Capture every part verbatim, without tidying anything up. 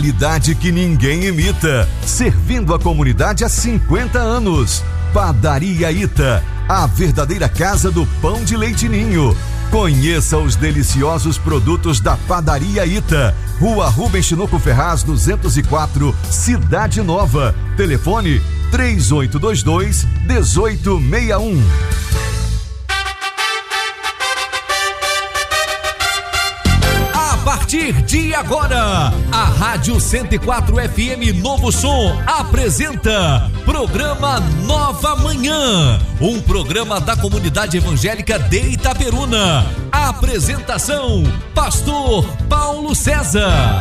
Qualidade que ninguém imita, servindo a comunidade há cinquenta anos. Padaria Ita, a verdadeira casa do pão de leite Ninho. Conheça os deliciosos produtos da Padaria Ita. Rua Rubens Tinoco Ferraz, duzentos e quatro, Cidade Nova. Telefone três oito dois dois, um oito seis um. A partir de agora, a Rádio cento e quatro F M Novo Som apresenta Programa Nova Manhã, um programa da comunidade evangélica de Itaperuna. Apresentação: Pastor Paulo César.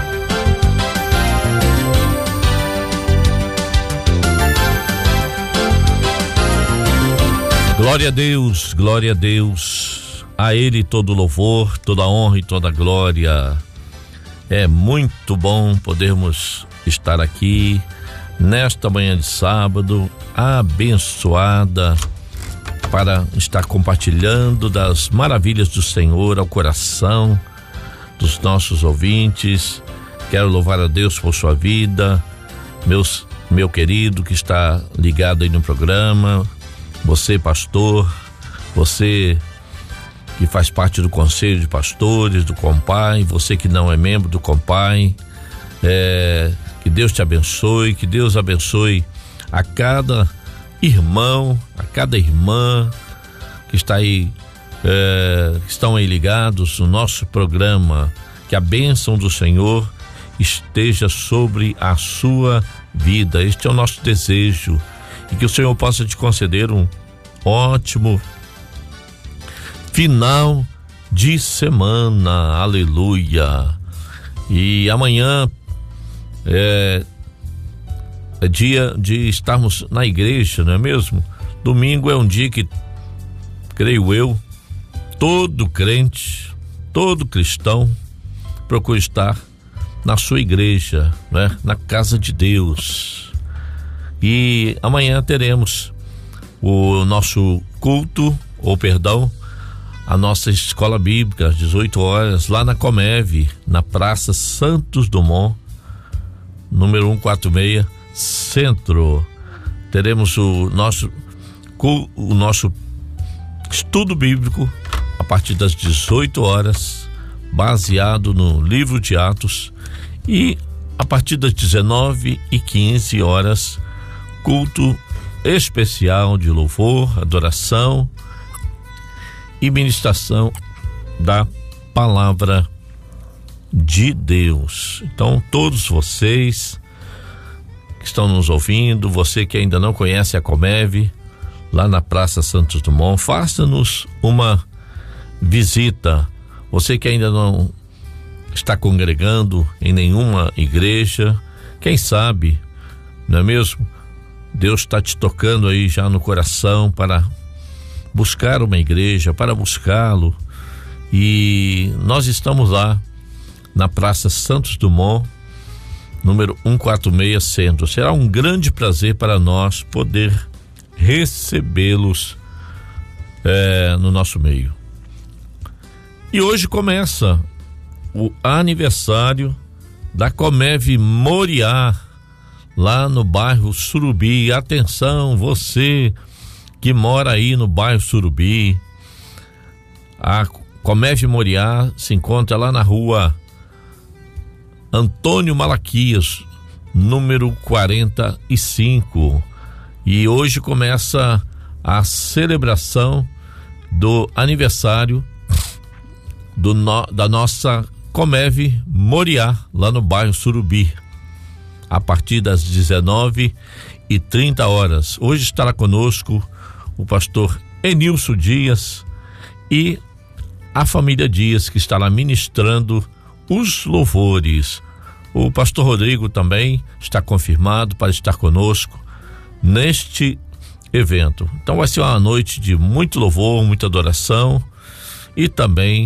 Glória a Deus, glória a Deus. A Ele todo louvor, toda honra e toda glória. É muito bom podermos estar aqui nesta manhã de sábado, abençoada, para estar compartilhando das maravilhas do Senhor ao coração dos nossos ouvintes. Quero louvar a Deus por sua vida, meus, meu querido que está ligado aí no programa, você pastor, você que faz parte do Conselho de Pastores, do Compai, você que não é membro do Compai, é, que Deus te abençoe, que Deus abençoe a cada irmão, a cada irmã que está aí, é, que estão aí ligados no nosso programa, que a bênção do Senhor esteja sobre a sua vida. Este é o nosso desejo, e que o Senhor possa te conceder um ótimo final de semana, aleluia. E amanhã é, é dia de estarmos na igreja, não é mesmo? Domingo é um dia que, creio eu, todo crente, todo cristão procura estar na sua igreja, né? Na casa de Deus. E amanhã teremos o nosso culto, ou perdão, a nossa escola bíblica, às dezoito horas, lá na Comeve, na Praça Santos Dumont, número cento e quarenta e seis, Centro. Teremos o nosso, o nosso estudo bíblico a partir das dezoito horas, baseado no livro de Atos, e a partir das dezenove e quinze horas, culto especial de louvor, adoração e ministração da palavra de Deus. Então, todos vocês que estão nos ouvindo, você que ainda não conhece a Comeve, lá na Praça Santos Dumont, faça-nos uma visita. Você que ainda não está congregando em nenhuma igreja, quem sabe, não é mesmo? Deus está te tocando aí já no coração para buscar uma igreja, para buscá-lo. E nós estamos lá na Praça Santos Dumont, número cento e quarenta e seis, Centro. Será um grande prazer para nós poder recebê-los é, no nosso meio. E hoje começa o aniversário da Comeve Moriá, lá no bairro Surubi. Atenção, você que mora aí no bairro Surubi, a Comeve Moriá se encontra lá na rua Antônio Malaquias, número quarenta e cinco, e hoje começa a celebração do aniversário do no, da nossa Comeve Moriá, lá no bairro Surubi, a partir das dezenove e trinta horas. Hoje estará conosco o pastor Enilson Dias e a família Dias, que estará ministrando os louvores. O pastor Rodrigo também está confirmado para estar conosco neste evento. Então vai ser uma noite de muito louvor, muita adoração e também